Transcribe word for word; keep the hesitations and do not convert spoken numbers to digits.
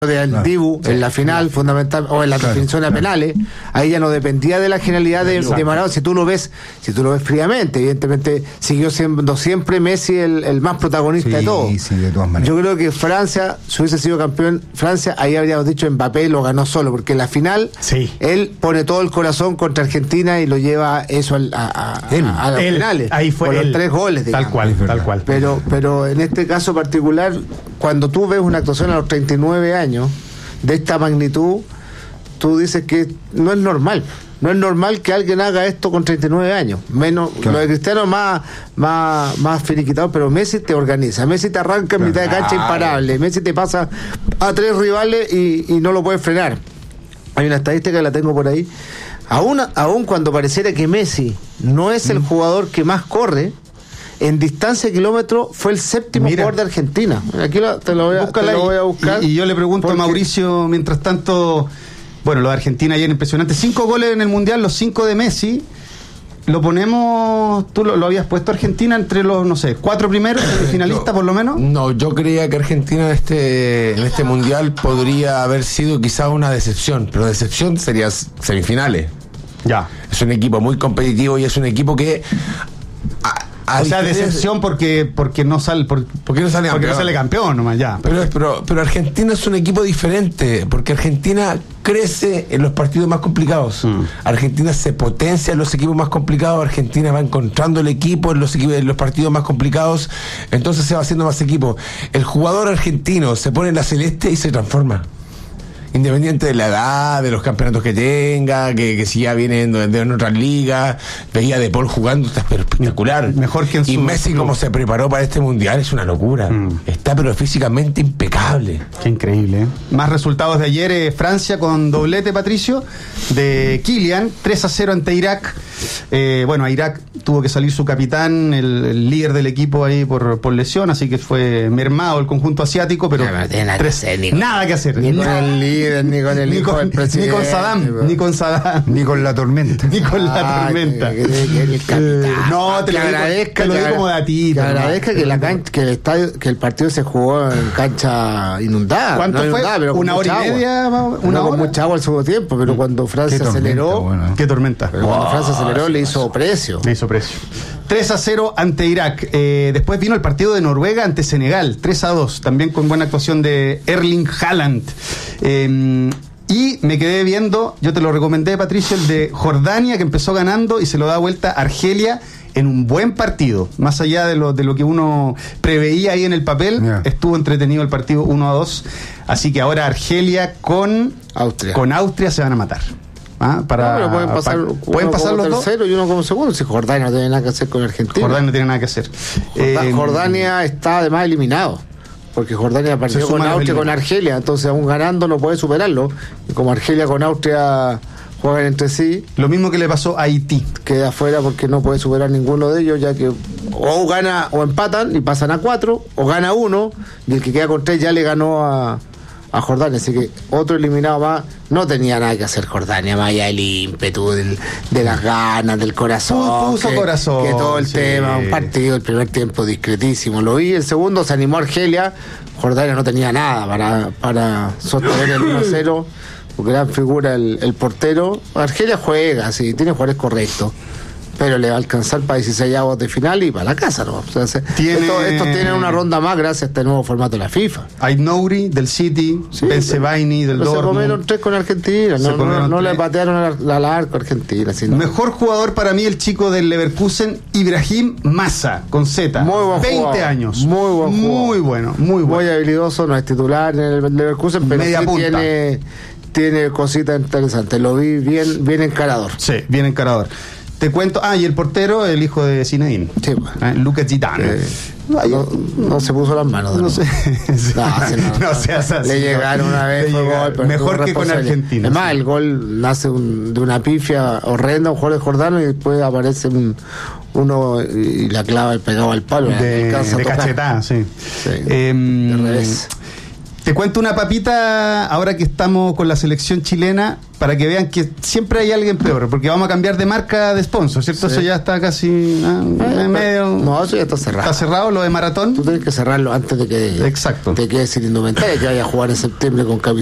del Claro. Dibu en la final fundamental o en la Claro, definición claro. de penales, ahí ya no dependía de la genialidad de, de Maradona. Si tú lo ves, si tú lo ves fríamente, evidentemente siguió siendo siempre Messi el, el más protagonista Sí, de todo. sí, de todas maneras. Yo creo que Francia, si hubiese sido campeón Francia, ahí habríamos dicho Mbappé lo ganó solo, porque en la final Sí. él pone todo el corazón contra Argentina y lo lleva eso al- a, a, Él. a, a las Él, finales. ahí fue con él. los tres goles, digamos. Tal cual, Es verdad. tal cual. Pero, pero en este caso particular, cuando tú ves una actuación a los treinta y nueve años de esta magnitud, tú dices que no es normal. No es normal que alguien haga esto con treinta y nueve años. Menos Claro. lo de Cristiano más, más, más finiquitado, pero Messi te organiza. Messi te arranca en mitad de cancha imparable. Messi te pasa a tres rivales y, y no lo puedes frenar. Hay una estadística que la tengo por ahí. Aún, aún cuando pareciera que Messi no es el jugador que más corre, en distancia de kilómetros fue el séptimo Mira. jugador de Argentina. Aquí lo, te, lo voy a, te Búscala lo y- voy a buscar. Y, y yo le pregunto porque- a Mauricio, mientras tanto, bueno, lo de Argentina ayer impresionante. Cinco goles en el Mundial, los cinco de Messi. Lo ponemos, tú lo, lo habías puesto a Argentina entre los, no sé, cuatro primeros, finalistas Yo- por lo menos. No, yo creía que Argentina en este, en este mundial podría haber sido quizá una decepción, pero decepción sería s- semifinales. Ya. Es un equipo muy competitivo y es un equipo que... a- a O sea, diferencia- decepción porque porque no sale por- ¿Por qué no sale porque no campeón? sale campeón nomás ya. Pero, pero, pero Argentina es un equipo diferente, porque Argentina crece en los partidos más complicados. Mm. Argentina se potencia en los equipos más complicados, Argentina va encontrando el equipo en los, equipos, en los partidos más complicados, entonces se va haciendo más equipo. El jugador argentino se pone en la celeste y se transforma. Independiente de la edad, de los campeonatos que tenga, que, que si ya viene de, de en otras ligas, veía a De Paul jugando, está espectacular. Mejor que en Y su- Messi, club. como se preparó para este mundial, es una locura. Mm. Está pero físicamente impecable. Qué increíble, ¿eh? Más resultados de ayer, eh, Francia con doblete, Patricio, de Kylian, tres a cero ante Irak. Eh, bueno, a Irak tuvo que salir su capitán, el, el líder del equipo ahí por, por lesión, así que fue mermado el conjunto asiático, pero Ya, pero tiene nada que tres- hacer, ni con- nada que hacer. Ni con Nada. el líder, ni con el Ni hijo con, del presidente. ni con Saddam, bro. ni con Saddam, Ni con la tormenta. ni con la Ah, tormenta. que- que- que el capitán. Eh, no, te Que lo digo- agradezca, te lo que digo agra- como datito, Que hermano. agradezca que, la can- que el estadio, que el partido se jugó en cancha inundada. ¿Cuánto no fue? inundada, pero con ¿Una hora y mucha agua. media, más o menos? ¿Una No, con hora? mucha agua al segundo tiempo, pero cuando Francia Qué tormenta, aceleró, bueno, ¿eh? Qué tormenta. pero cuando Francia aceleró le hizo precio. Le hizo precio. tres a cero ante Irak. Eh, después vino el partido de Noruega ante Senegal. tres a dos. También con buena actuación de Erling Haaland. Eh, y me quedé viendo, yo te lo recomendé, Patricio, el de Jordania, que empezó ganando y se lo da vuelta a Argelia en un buen partido. Más allá de lo, de lo que uno preveía ahí en el papel, Yeah. estuvo entretenido el partido uno a dos. Así que ahora Argelia con Austria. con Austria se van a matar. ¿Ah? Para, No, pero pueden pasar, para- uno pueden pasar como los dos. tercero y uno como segundo. Si Jordania no tiene nada que hacer con Argentina. Jordania no tiene nada que hacer. Jorda- Eh, Jordania está además eliminado. Porque Jordania perdió Se con suman los Austria, con eliminados. Argelia. Entonces, aún ganando, no puede superarlo. Y como Argelia con Austria juegan entre sí, Lo mismo que le pasó a Haití. queda afuera porque no puede superar ninguno de ellos, ya que o gana o empatan y pasan a cuatro, o gana uno, y el que queda con tres ya le ganó a, a Jordania. Así que otro eliminado más. No tenía nada que hacer Jordania, más allá del ímpetu, del- de las ganas, del corazón. Puso que, corazón, que todo el sí. tema, un partido, el primer tiempo discretísimo. Lo vi, el segundo se animó Argelia. Jordania no tenía nada para, para sostener el uno a cero. Gran figura el, el portero. Argelia juega, sí, tiene jugadores correctos, pero le va a alcanzar para dieciséis avos de final y para la casa, ¿no? O sea, se- Tiene- estos, estos tienen una ronda más gracias a este nuevo formato de la FIFA. Ait Nouri del City, Sí, Ben Sebaini del pero se comieron Dortmund. tres con Argentina, Se no, no, comieron no le tres. patearon al, al arco a Argentina. Sino Mejor jugador para mí el chico del Leverkusen, Ibrahim Massa, con Z. Muy buen veinte jugador. años. Muy buen jugador. Muy bueno, muy muy bueno. habilidoso, no es titular en el Leverkusen, pero Media sí punta. tiene, tiene cositas interesantes. Lo vi bien, bien encarador. Sí, bien encarador. Te cuento, ah, y el portero, el hijo de Zinedine. Sí, pues. Eh, Luca Zidane. Eh, Ay, no, no se puso las manos. No ¿no? sé. No, sí, no, No seas así. Le llegaron una vez, Le fue llegaron. gol, pero Mejor tuvo que con responsabilidad. Argentina, Además, sí. el gol nace un- de una pifia horrenda, un jugador de Jordano, y después aparece un, uno y la clava el pegado al palo. de, alcanza a de tocar. cachetada, sí. Sí, Em, de revés. Te cuento una papita ahora que estamos con la selección chilena para que vean que siempre hay alguien peor, porque vamos a cambiar de marca de sponsor, ¿cierto? Sí. Eso ya está casi ah, eh, medio... No, eso ya está cerrado. ¿Está cerrado lo de Maratón? Tú tienes que cerrarlo antes de que Exacto. te quedes sin indumentaria, que vaya a jugar en septiembre con camiseta